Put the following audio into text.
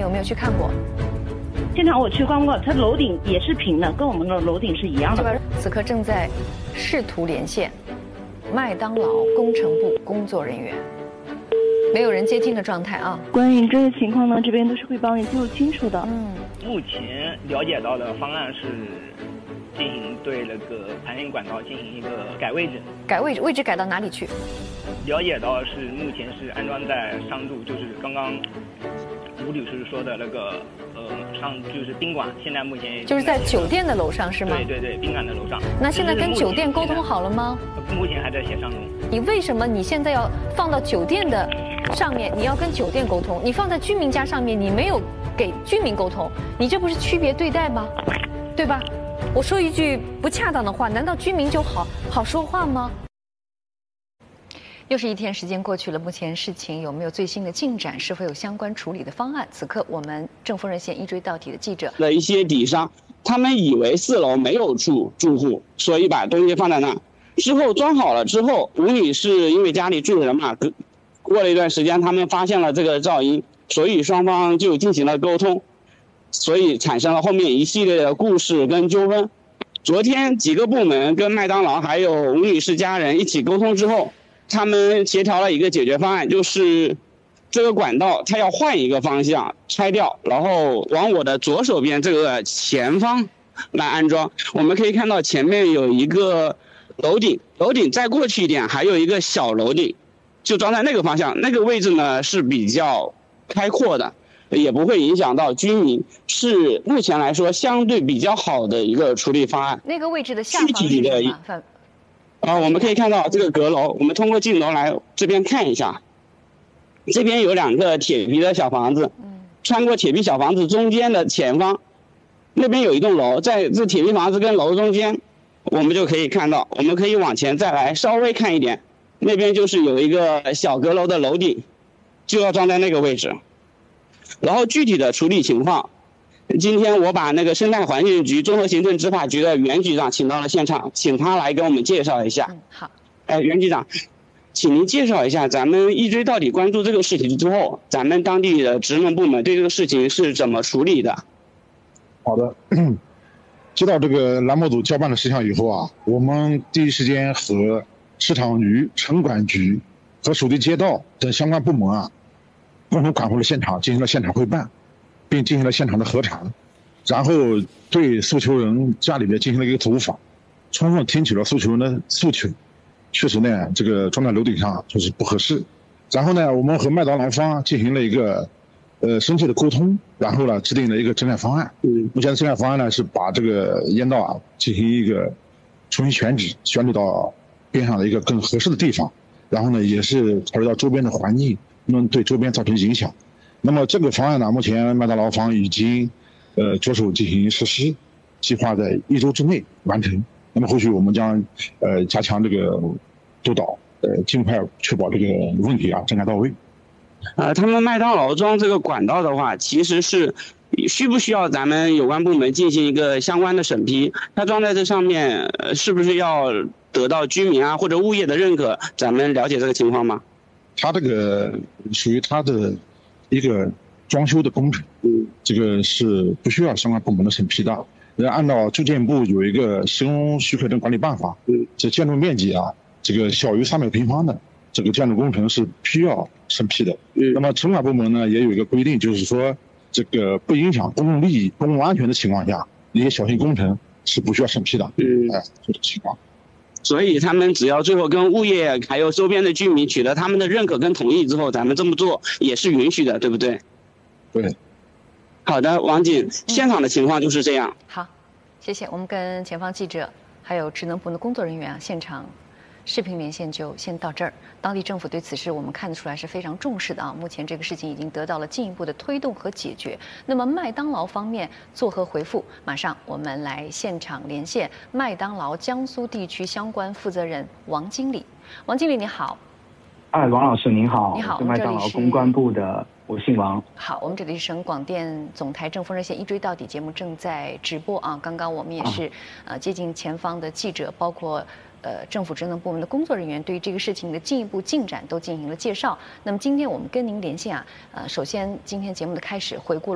有没有去看过？ 现场我去逛过，它楼顶也是平的，跟我们的楼顶是一样的。 此刻正在试图连线麦当劳工程部工作人员，没有人接听的状态啊。 关于这些情况呢，这边都是会帮你记录清楚的。 目前了解到的方案是进行对那个盘线管道进行一个改位置。 改位置改到哪里去？ 了解到是目前是安装在上柱，就是刚刚吴女士说的那个上就是宾馆，现在目前就是在酒店的楼上是吗？ 对，宾馆的楼上。 那现在跟酒店沟通好了吗？ 目前还在协商中。 你为什么你现在要放到酒店的上面？你要跟酒店沟通，你放在居民家上面，你没有给居民沟通，你这不是区别对待吗？对吧？我说一句不恰当的话，难道居民就好说话吗？又是一天时间过去了，目前事情有没有最新的进展？是否有相关处理的方案？此刻我们正风热线一追到底的记者的一些底商，他们以为4楼没有住户，所以把东西放在那。之后装好了之后，吴女士因为家里住人嘛，过了一段时间，他们发现了这个噪音，所以双方就进行了沟通，所以产生了后面一系列的故事跟纠纷。昨天几个部门跟麦当劳还有吴女士家人一起沟通之后，他们协调了一个解决方案，就是这个管道它要换一个方向拆掉，然后往我的左手边这个前方来安装。我们可以看到前面有一个楼顶再过去一点还有一个小楼顶，就装在那个方向。那个位置呢是比较开阔的，也不会影响到居民，是目前来说相对比较好的一个处理方案。 那个位置的下方是什么？ 我们可以看到这个阁楼，我们通过镜头来这边看一下，这边有2个铁皮的小房子，穿过铁皮小房子中间的前方，那边有一栋楼，在这铁皮房子跟楼中间，我们就可以看到，我们可以往前再来稍微看一点，那边就是有一个小阁楼的楼顶，就要装在那个位置。然后具体的处理情况，今天我把那个生态环境局综合行政执法局的袁局长请到了现场，请他来给我们介绍一下。 好。 袁局长，请您介绍一下咱们一追到底关注这个事情之后，咱们当地的职能部门对这个事情是怎么处理的？ 好的，接到这个栏目组交办的事项以后啊，我们第一时间和市场局、城管局和属地街道等相关部门啊，共同赶回了现场，进行了现场会办，并进行了现场的核查，然后对诉求人家里面进行了一个走访，充分听取了诉求人的诉求。确实呢，这个装在楼顶上就是不合适。然后呢，我们和麦当劳方进行了一个深切的沟通，然后呢制定了一个整改方案。目前的整改方案呢是把这个烟道啊进行一个重新选址到边上的一个更合适的地方，然后呢也是考虑到周边的环境不能对周边造成影响。那么这个方案呢，目前麦当劳方已经着手进行实施，计划在1周之内完成。那么后续我们将加强这个督导，尽快确保这个问题啊整改到位。 他们麦当劳装这个管道的话，其实是需不需要咱们有关部门进行一个相关的审批？它装在这上面，是不是要得到居民啊或者物业的认可？咱们了解这个情况吗？ 它这个属于它的一个装修的工程，这个是不需要相关部门的审批的。按照住建部有一个施工许可证管理办法，这建筑面积啊，这个小于300平方的这个建筑工程是需要审批的。那么城管部门呢也有一个规定，就是说这个不影响公共利益、公共安全的情况下，一些小型工程是不需要审批的。这种情况。 所以他们只要最后跟物业还有周边的居民取得他们的认可跟同意之后，咱们这么做也是允许的，对不对？ 对。 好的，王警，现场的情况就是这样。 好，谢谢。我们跟前方记者还有职能部门的工作人员啊，现场视频连线就先到这儿。当地政府对此事我们看得出来是非常重视的啊。目前这个事情已经得到了进一步的推动和解决。那么麦当劳方面作何回复？马上我们来现场连线麦当劳江苏地区相关负责人王经理。王经理你好。 王老师您好。 你好， 我是麦当劳公关部的。我姓王。 好，我们这里是省广电总台正风热线一追到底节目正在直播啊。刚刚我们也是接近前方的记者，包括政府职能部门的工作人员，对于这个事情的进一步进展都进行了介绍。那么今天我们跟您连线啊，首先今天节目的开始回顾了